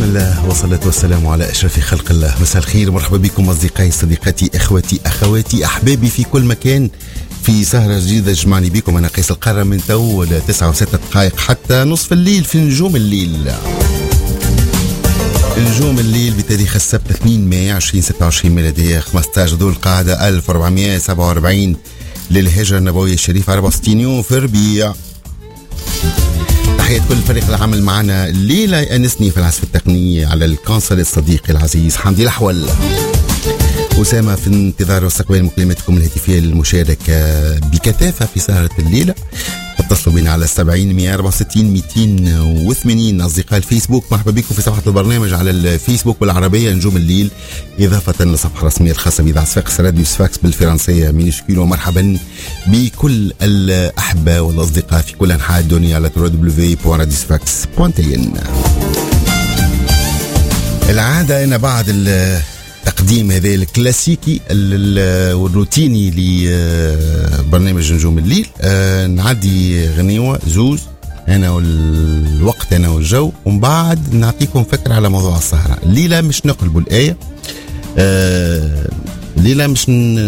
بسم الله والصلاة والسلام على أشرف خلق الله. مساء الخير، مرحبا بكم أصدقائي صديقاتي إخوتي أخواتي أحبابي في كل مكان في سهرة جديدة جمعني بكم. أنا قيس القارة من تو 9:06 حتى نصف الليل في نجوم الليل. نجوم الليل بتاريخ السبت 2 مايو 2026 ميلادية، 15 ذو القعدة 1447 للهجرة النبوية الشريفة، 64 يوم في ربيع. تحية كل فريق العمل معنا الليلة، أنسني في العزف التقني على الكونسل الصديق العزيز حمدي الأحول. أسامة في انتظار واستقبال مكالمتكم الهاتفية للمشاركة بكثافة في سهرة الليلة. اتصلوا بنا على 70 164 280. أصدقاء الفيسبوك، مرحبا بكم في صفحة البرنامج على الفيسبوك بالعربية نجوم الليل، إضافة للصفحة الرسمية الخاصة بإذاعة صفاقس راديو صفاقس بالفرنسية مينيسكول. ومرحبا بكل الأحبة والأصدقاء في كل أنحاء الدنيا على www.radiosfax.in. العادة أن بعد تقديم هذا الكلاسيكي والروتيني لبرنامج نجوم الليل نعدي غنيوة زوز أنا والوقت أنا والجو، ومن بعد نعطيكم فكرة على موضوع السهرة. الليلة مش نقلبوا الآية، الليلة مش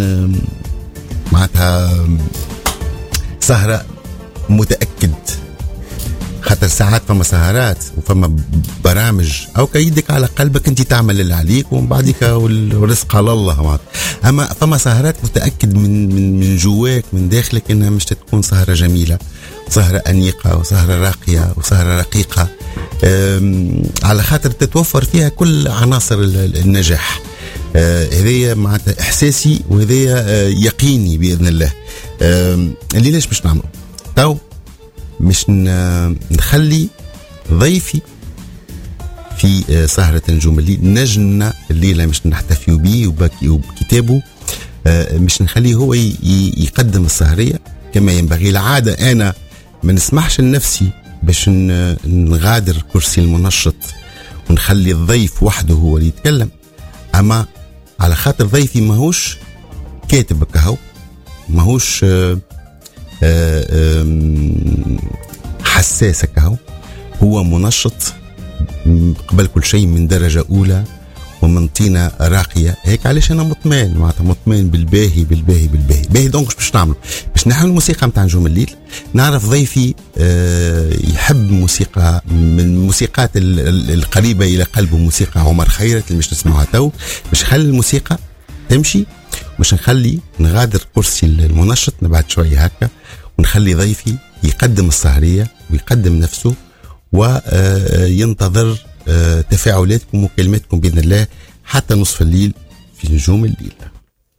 معناتها سهرة متأكد، خاطر ساعات فما سهرات وفما برامج او كيدك على قلبك انت تعمل اللي عليك ومن بعدك والرزق على الله. اما فما سهرات متاكد من جواك من داخلك انها مش تكون سهره جميله، سهره انيقه وسهره راقيه وسهره رقيقه، على خاطر تتوفر فيها كل عناصر النجاح. هذه معناتها احساسي وهذه يقيني باذن الله. اللي ليش مش نعمل تو مش نخلي ضيفي في سهرة نجوم الليل نجمنا الليلة مش نحتفي به وبكتابه، مش نخليه هو يقدم السهرية كما ينبغي. العادة أنا ما نسمحش لنفسي باش نغادر كرسي المنشط ونخلي الضيف وحده هو اللي يتكلم، أما على خاطر ضيفي ماهوش كاتب كهو، ماهوش حساسة كهو، هو منشط قبل كل شيء من درجة أولى ومن طينة راقية. هيك علاش أنا مطمئن، معناتها مطمئن بالباهي بالباهي بالباهي باهي. دونك باش نعمل باش نحن الموسيقى متاع نجوم الليل. نعرف ضيفي يحب موسيقى من الموسيقات القريبة إلى قلبه، موسيقى عمر خيرت اللي مش نسمعها تو. باش نخلي الموسيقى تمشي، مش نخلي نغادر كرسي المنشط نبعد شوية هكا، ونخلي ضيفي يقدم السهرية ويقدم نفسه وينتظر تفاعلاتكم ومكالماتكم بإذن الله حتى نصف الليل في نجوم الليل.